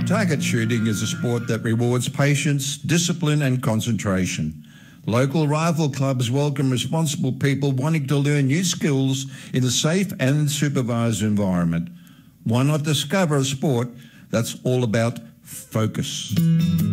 Target shooting is a sport that rewards patience, discipline and concentration. Local rifle clubs welcome responsible people wanting to learn new skills in a safe and supervised environment. Why not discover a sport that's all about focus?